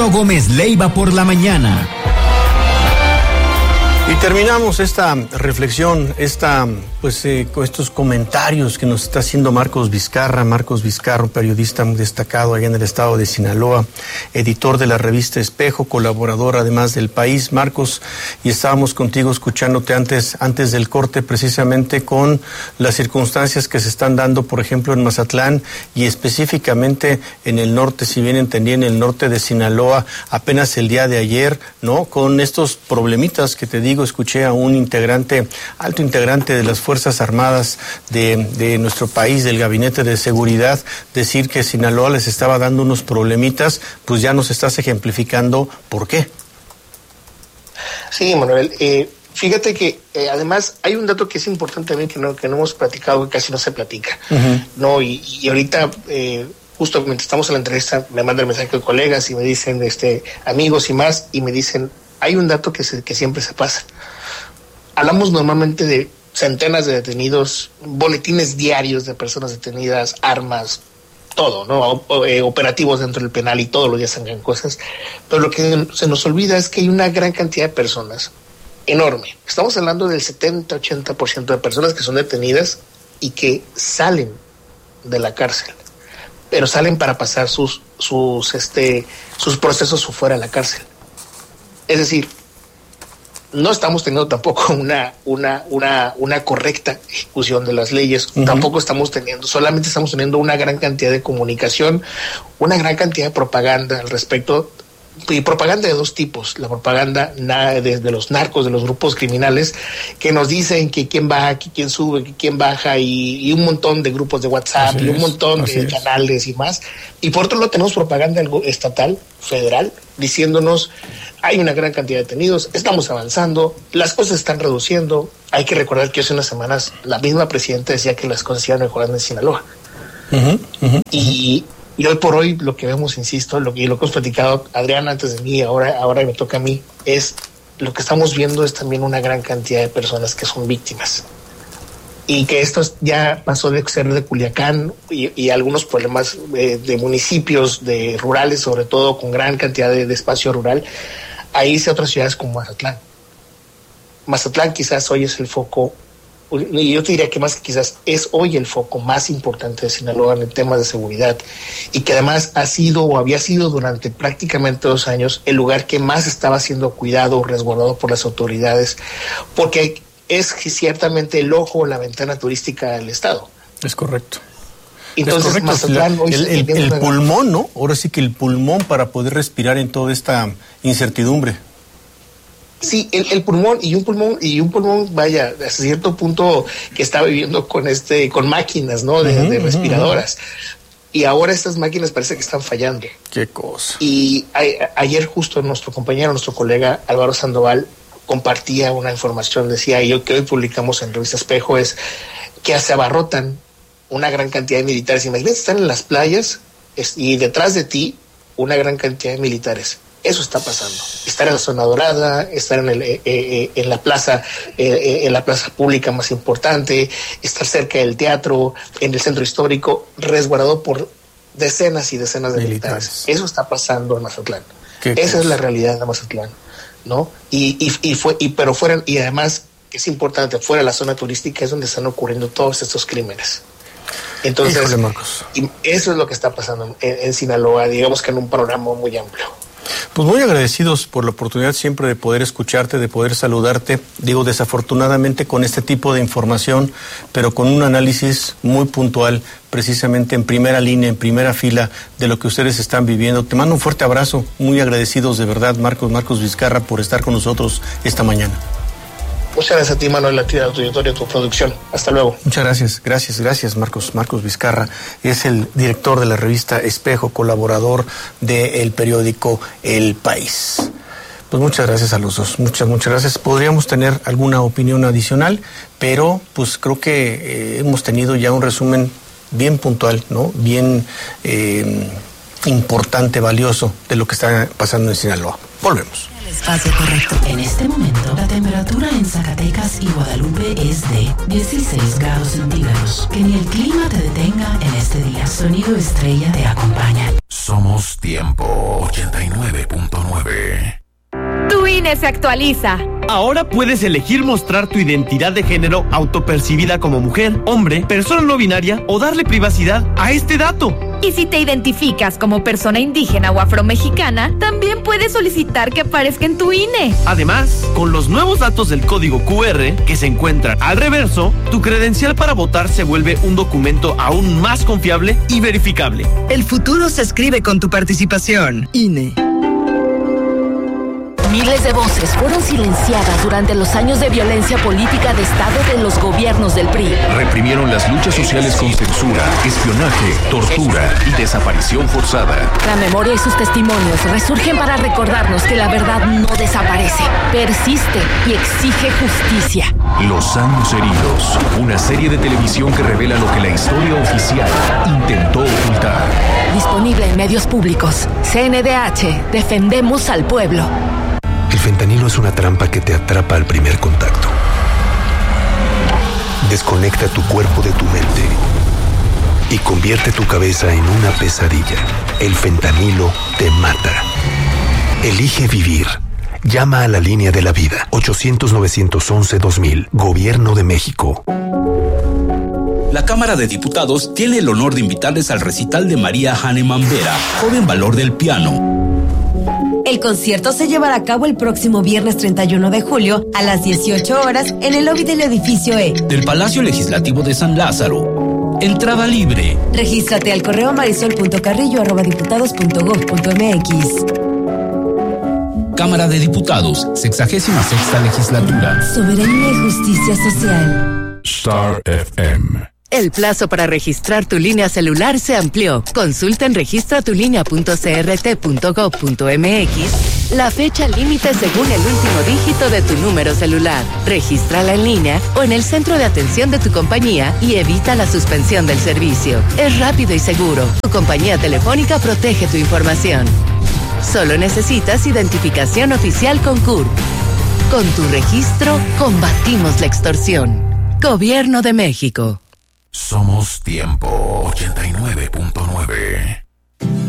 Ciro Gómez Leiva por la mañana. Y terminamos esta reflexión, con estos comentarios que nos está haciendo Marcos Vizcarro, periodista muy destacado allá en el estado de Sinaloa, editor de la revista Espejo, colaborador además del País. Marcos, y estábamos contigo escuchándote antes del corte, precisamente con las circunstancias que se están dando, por ejemplo, en Mazatlán y específicamente en el norte, si bien entendí, en el norte de Sinaloa, apenas el día de ayer, ¿no? Con estos problemitas que te digo. Escuché a un alto integrante de las Fuerzas Armadas de nuestro país, del Gabinete de Seguridad, decir que Sinaloa les estaba dando unos problemitas. Pues ya nos estás ejemplificando por qué. Sí, Manuel, fíjate que además hay un dato que es importante también que no hemos platicado, que casi no se platica, ¿no? Y ahorita, justo mientras estamos en la entrevista, me mandan mensajes de colegas y me dicen, amigos y más, y me dicen, hay un dato que siempre se pasa. Hablamos normalmente de centenas de detenidos, boletines diarios de personas detenidas, armas, todo, ¿no? Operativos dentro del penal y todos los días sacan cosas. Pero lo que se nos olvida es que hay una gran cantidad de personas, enorme. Estamos hablando del 70-80% de personas que son detenidas y que salen de la cárcel, pero salen para pasar sus procesos fuera de la cárcel. Es decir, no estamos teniendo tampoco una correcta ejecución de las leyes, tampoco solamente estamos teniendo una gran cantidad de comunicación, una gran cantidad de propaganda al respecto, y propaganda de dos tipos: la propaganda desde los narcos, de los grupos criminales, que nos dicen que quién baja, que quién sube, que quién baja, y un montón de grupos de WhatsApp, y un montón de canales y más. Y por otro lado tenemos propaganda estatal, federal, diciéndonos: hay una gran cantidad de detenidos, estamos avanzando, las cosas se están reduciendo. Hay que recordar que hace unas semanas la misma presidenta decía que las cosas iban mejorando en Sinaloa. Y hoy por hoy lo que vemos, insisto, lo que hemos platicado, Adrián antes de mí, ahora me toca a mí, es lo que estamos viendo es también una gran cantidad de personas que son víctimas. Y que esto ya pasó de ser de Culiacán y algunos problemas de municipios rurales, sobre todo con gran cantidad de espacio rural, a irse a otras ciudades como Mazatlán. Mazatlán quizás hoy es el foco, y yo te diría que más que quizás es hoy el foco más importante de Sinaloa en el tema de seguridad, y que además había sido durante prácticamente 2 años el lugar que más estaba siendo cuidado, resguardado por las autoridades, porque es ciertamente el ojo o la ventana turística del estado. Es correcto. Entonces, Mazatlán hoy el pulmón, ¿no? Ahora sí que el pulmón para poder respirar en toda esta incertidumbre. Sí, el pulmón y un pulmón, vaya, hasta cierto punto que está viviendo con máquinas, ¿no? De respiradoras. Y ahora estas máquinas parece que están fallando. Qué cosa. Y ayer justo nuestro colega Álvaro Sandoval compartía una información, decía, y que hoy publicamos en Revista Espejo, es que se abarrotan una gran cantidad de militares. Imagínate, están en las playas y detrás de ti una gran cantidad de militares. Eso está pasando. Estar en la zona dorada, estar en la plaza pública más importante, estar cerca del teatro, en el centro histórico, resguardado por decenas y decenas de militares. Eso está pasando en Mazatlán. Esa es la realidad de Mazatlán, ¿no? Y además, que es importante, fuera de la zona turística es donde están ocurriendo todos estos crímenes. Entonces, híjole, Marcos, y eso es lo que está pasando en Sinaloa, digamos que en un programa muy amplio. Pues muy agradecidos por la oportunidad siempre de poder escucharte, de poder saludarte. Digo, desafortunadamente con este tipo de información, pero con un análisis muy puntual, precisamente en primera línea, en primera fila de lo que ustedes están viviendo. Te mando un fuerte abrazo, muy agradecidos de verdad, Marcos Vizcarra, por estar con nosotros esta mañana. Muchas gracias a ti, Manuel, a ti, a tu auditorio, a tu producción. Hasta luego. Muchas gracias, Marcos Vizcarra. Es el director de la revista Espejo, colaborador del periódico El País. Pues muchas gracias a los dos, muchas gracias. Podríamos tener alguna opinión adicional, pero pues creo que hemos tenido ya un resumen bien puntual, ¿no? Bien importante, valioso de lo que está pasando en Sinaloa. Volvemos. Espacio correcto. En este momento, la temperatura en Zacatecas y Guadalupe es de 16 grados centígrados. Que ni el clima te detenga en este día. Sonido Estrella te acompaña. Somos Tiempo 89.9. Tu INE se actualiza. Ahora puedes elegir mostrar tu identidad de género autopercibida como mujer, hombre, persona no binaria o darle privacidad a este dato. Y si te identificas como persona indígena o afromexicana, también puedes solicitar que aparezca en tu INE. Además, con los nuevos datos del código QR que se encuentran al reverso, tu credencial para votar se vuelve un documento aún más confiable y verificable. El futuro se escribe con tu participación. INE. Miles de voces fueron silenciadas durante los años de violencia política de Estado de los gobiernos del PRI. Reprimieron las luchas sociales con censura, espionaje, tortura y desaparición forzada. La memoria y sus testimonios resurgen para recordarnos que la verdad no desaparece, persiste y exige justicia. Los años heridos, una serie de televisión que revela lo que la historia oficial intentó ocultar. Disponible en medios públicos. CNDH, defendemos al pueblo. El fentanilo es una trampa que te atrapa al primer contacto. Desconecta tu cuerpo de tu mente y convierte tu cabeza en una pesadilla. El fentanilo te mata. Elige vivir. Llama a la línea de la vida. 800-911-2000. Gobierno de México. La Cámara de Diputados tiene el honor de invitarles al recital de María Hahnemann Vera, joven valor del piano. El concierto se llevará a cabo el próximo viernes 31 de julio a las 18 horas en el lobby del edificio E del Palacio Legislativo de San Lázaro. Entrada libre. Regístrate al correo marisol.carrillo@diputados.gov.mx. Cámara de Diputados, 66ª legislatura. Soberanía y justicia social. Star FM. El plazo para registrar tu línea celular se amplió. Consulta en registratulinea.crt.gov.mx la fecha límite según el último dígito de tu número celular. Regístrala en línea o en el centro de atención de tu compañía y evita la suspensión del servicio. Es rápido y seguro. Tu compañía telefónica protege tu información. Solo necesitas identificación oficial con CURP. Con tu registro, combatimos la extorsión. Gobierno de México. Somos Tiempo 89.9.